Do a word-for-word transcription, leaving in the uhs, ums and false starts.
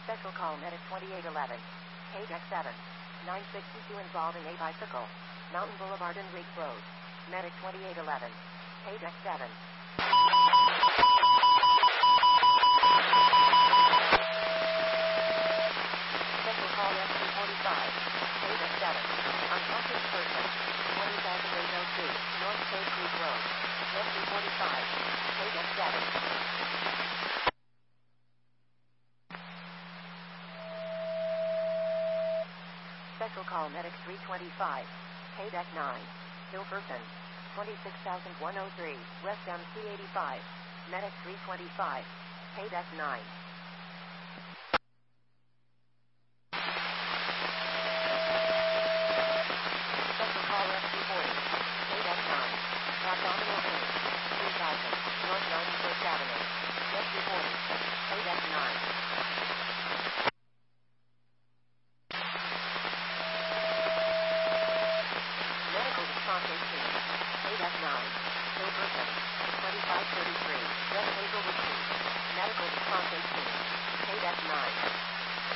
Special call medic twenty-eight eleven. K-Deck seven. nine sixty-two involving a bicycle. Mountain Boulevard and Ridge Road. Medic twenty-eight eleven. K-Deck seven. Special call S two forty-five. K-Deck seven. Unconscious person. twenty thousand eight oh two. North Cave Creek Road. S two forty-five. K-Deck seven. Special call medic three twenty-five. K-Deck nine. Still person. twenty-six thousand one oh three. West M C eighty-five. Medic three twenty-five. K-Deck nine. Special call S two forty. K-Deck nine. Abdominal pain. three thousand. North ninety-first Avenue. S two forty. K-Deck nine. Medical response eighteen. K-Deck nine. Still person. twenty-five thirty-three. West Hazelwood Street. Medical response eighteen. K-Deck nine.